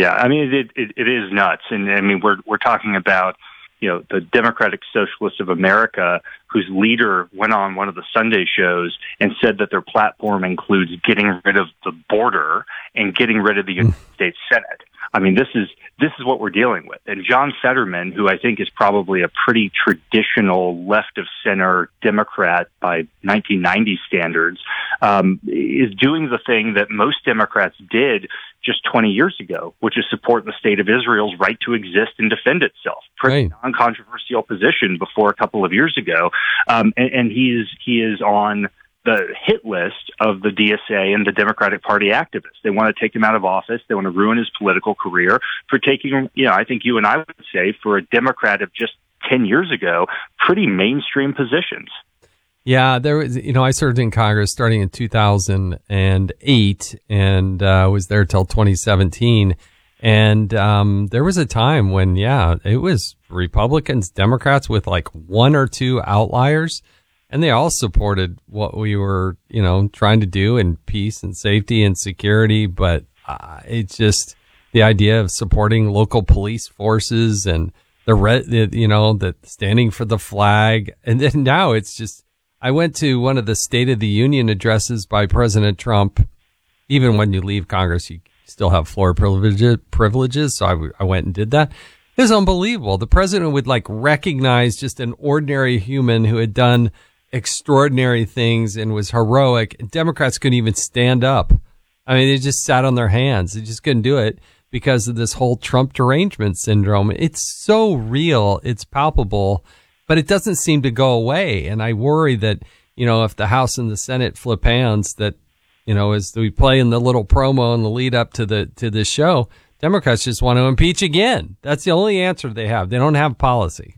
Yeah, I mean, it is nuts. And I mean, we're talking about, the Democratic Socialists of America, whose leader went on one of the Sunday shows and said that their platform includes getting rid of the border and getting rid of the United States Senate. I mean, this is what we're dealing with. And John Fetterman, who I think is probably a pretty traditional left-of-center Democrat by 1990 standards, is doing the thing that most Democrats did just 20 years ago, which is support the state of Israel's right to exist and defend itself. Pretty non-controversial position before a couple of years ago. And he is on the hit list of the DSA and the Democratic Party activists. They want to take him out of office. They want to ruin his political career for taking, I think you and I would say, for a Democrat of just 10 years ago, pretty mainstream positions. Yeah, there was, I served in Congress starting in 2008 and was there till 2017. And there was a time when, it was Republicans, Democrats with like one or two outliers. And they all supported what we were, trying to do in peace and safety and security. But it's just the idea of supporting local police forces and the standing for the flag. And then now it's just, I went to one of the State of the Union addresses by President Trump. Even when you leave Congress, you still have floor privileges. So I went and did that. It was unbelievable. The president would recognize just an ordinary human who had done extraordinary things and was heroic. Democrats couldn't even stand up. I mean, they just sat on their hands. They just couldn't do it because of this whole Trump derangement syndrome. It's so real. It's palpable, but it doesn't seem to go away. And I worry that, if the House and the Senate flip hands, that, as we play in the little promo in the lead up to the show, Democrats just want to impeach again. That's the only answer they have. They don't have policy.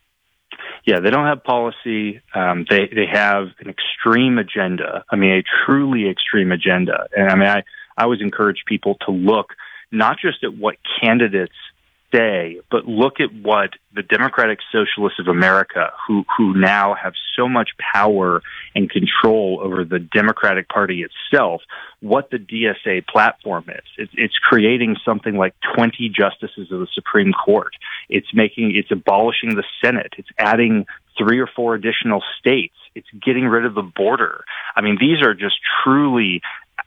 Yeah, they don't have policy. They have an extreme agenda. I mean, a truly extreme agenda. And I mean, I always encourage people to look not just at what candidates say, but look at what the Democratic Socialists of America, who now have so much power and control over the Democratic Party itself, what the DSA platform is. It's creating something like 20 justices of the Supreme Court. It's abolishing the Senate. It's adding 3 or 4 additional states. It's getting rid of the border. I mean, these are just truly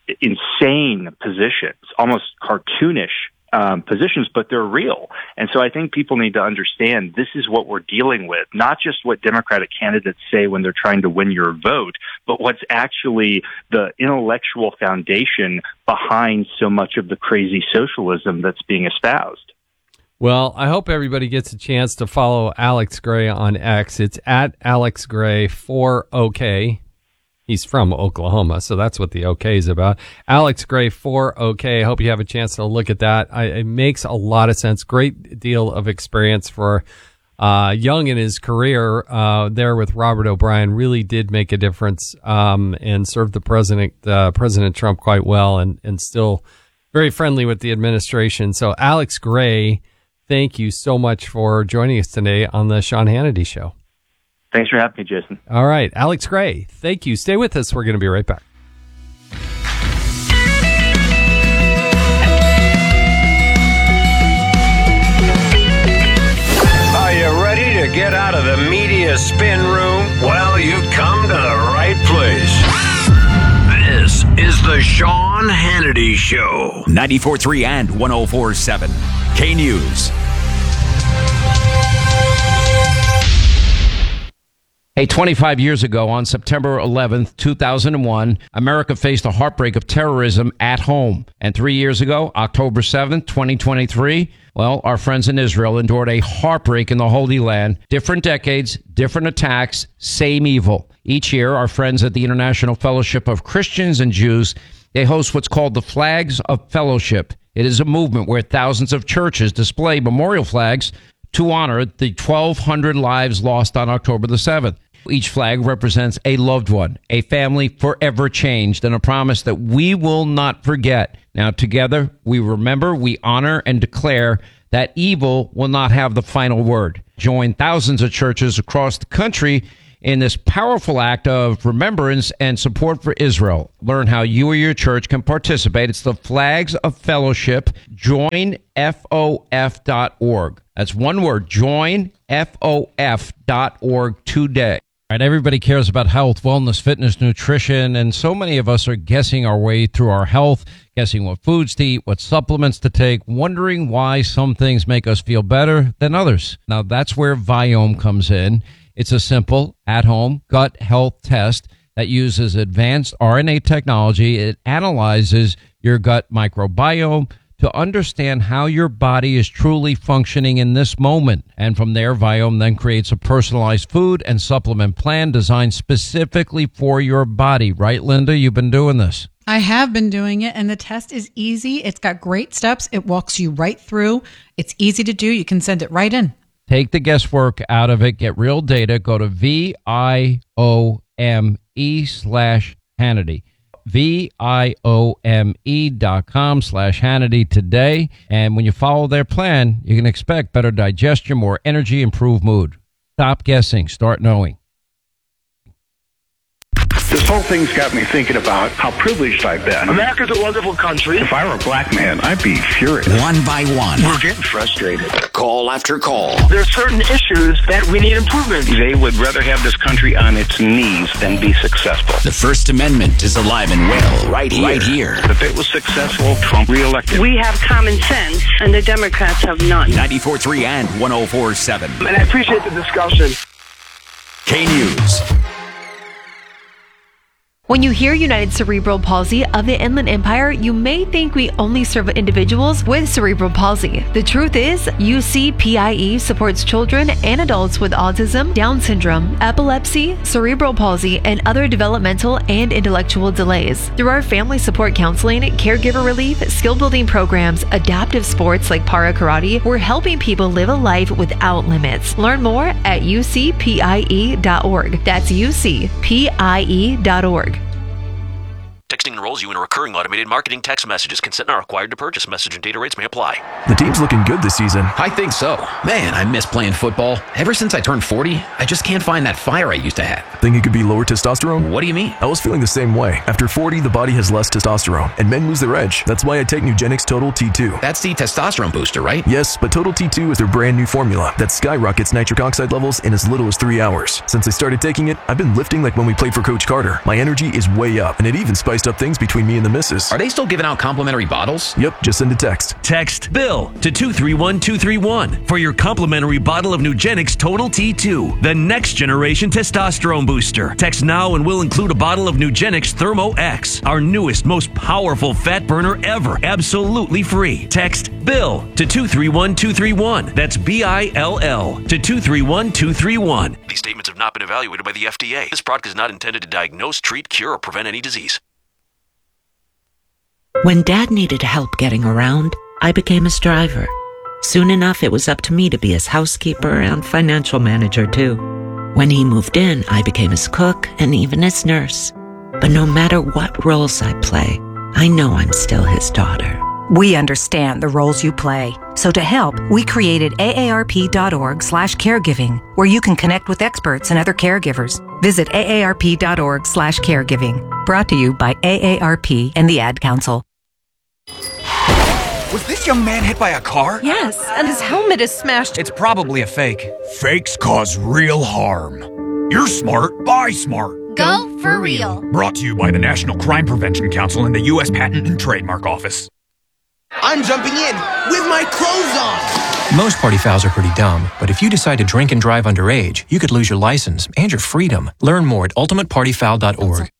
insane positions, almost cartoonish positions, but they're real. And so I think people need to understand this is what we're dealing with, not just what Democratic candidates say when they're trying to win your vote, but what's actually the intellectual foundation behind so much of the crazy socialism that's being espoused. Well, I hope everybody gets a chance to follow Alex Gray on X. It's at Alex Gray 4OK. He's from Oklahoma, so that's what the OK is about. Alex Gray 4OK. I hope you have a chance to look at that. It makes a lot of sense. Great deal of experience for young in his career there with Robert O'Brien. Really did make a difference and served the President Trump quite well and still very friendly with the administration. So Alex Gray, thank you so much for joining us today on the Sean Hannity Show. Thanks for having me, Jason. All right. Alex Gray, thank you. Stay with us. We're going to be right back. Are you ready to get out of the media spin room? Well, you've come to the right place. This is the Sean Hannity Show. 94.3 and 104.7. K-News. Hey, 25 years ago, on September 11th, 2001, America faced the heartbreak of terrorism at home. And 3 years ago, October 7th, 2023, well, our friends in Israel endured a heartbreak in the Holy Land. Different decades, different attacks, same evil. Each year, our friends at the International Fellowship of Christians and Jews, they host what's called the Flags of Fellowship. It is a movement where thousands of churches display memorial flags to honor the 1,200 lives lost on October the 7th. Each flag represents a loved one, a family forever changed, and a promise that we will not forget. Now, together, we remember, we honor, and declare that evil will not have the final word. Join thousands of churches across the country in this powerful act of remembrance and support for Israel. Learn how you or your church can participate. It's the Flags of Fellowship, joinfof.org. That's one word, joinfof.org today. All right, everybody cares about health, wellness, fitness, nutrition, and so many of us are guessing our way through our health, guessing what foods to eat, what supplements to take, wondering why some things make us feel better than others. Now, that's where Viome comes in. It's a simple, at-home gut health test that uses advanced RNA technology. It analyzes your gut microbiome to understand how your body is truly functioning in this moment. And from there, Viome then creates a personalized food and supplement plan designed specifically for your body. Right, Linda? You've been doing this. I have been doing it, and the test is easy. It's got great steps. It walks you right through. It's easy to do. You can send it right in. Take the guesswork out of it. Get real data. Go to VIOME/Hannity. VIOME.com/Hannity today. And when you follow their plan, you can expect better digestion, more energy, improved mood. Stop guessing. Start knowing. This whole thing's got me thinking about how privileged I've been. America's a wonderful country. If I were a black man, I'd be furious. One by one. We're getting frustrated. Call after call. There are certain issues that we need improvement. They would rather have this country on its knees than be successful. The First Amendment is alive and well right here. If it was successful, Trump reelected. We have common sense, and the Democrats have none. 94.3 and 104.7. And I appreciate the discussion. K-News. When you hear United Cerebral Palsy of the Inland Empire, you may think we only serve individuals with cerebral palsy. The truth is, UCPIE supports children and adults with autism, Down syndrome, epilepsy, cerebral palsy, and other developmental and intellectual delays. Through our family support counseling, caregiver relief, skill building programs, adaptive sports like para karate, we're helping people live a life without limits. Learn more at ucpie.org. That's ucpie.org. Texting enrolls you in a recurring automated marketing text messages. Consent not required to purchase. Message and data rates may apply. The team's looking good this season. I think so. Man, I miss playing football. Ever since I turned 40, I just can't find that fire I used to have. Think it could be lower testosterone? What do you mean? I was feeling the same way. After 40, the body has less testosterone, and men lose their edge. That's why I take Nugenix Total T2. That's the testosterone booster, right? Yes, but Total T2 is their brand new formula that skyrockets nitric oxide levels in as little as 3 hours. Since I started taking it, I've been lifting like when we played for Coach Carter. My energy is way up, and it even spiced up things between me and the missus. Are they still giving out complimentary bottles? Yep, just send a text. Text BILL to 231-231 for your complimentary bottle of Nugenix Total T2, the next generation testosterone booster. Text now and we'll include a bottle of Nugenix Thermo X, our newest, most powerful fat burner ever, absolutely free. Text BILL to 231-231. That's BILL to 231-231. These statements have not been evaluated by the FDA. This product is not intended to diagnose, treat, cure, or prevent any disease. When Dad needed help getting around, I became his driver. Soon enough, it was up to me to be his housekeeper and financial manager, too. When he moved in, I became his cook and even his nurse. But no matter what roles I play, I know I'm still his daughter. We understand the roles you play. So to help, we created aarp.org/caregiving, where you can connect with experts and other caregivers. Visit aarp.org/caregiving. Brought to you by AARP and the Ad Council. Was this young man hit by a car? Yes, and his helmet is smashed. It's probably a fake. Fakes cause real harm. You're smart, buy smart. Go for real. Brought to you by the National Crime Prevention Council and the U.S. Patent and Trademark Office. I'm jumping in with my clothes on. Most party fouls are pretty dumb, but if you decide to drink and drive underage, you could lose your license and your freedom. Learn more at ultimatepartyfoul.org.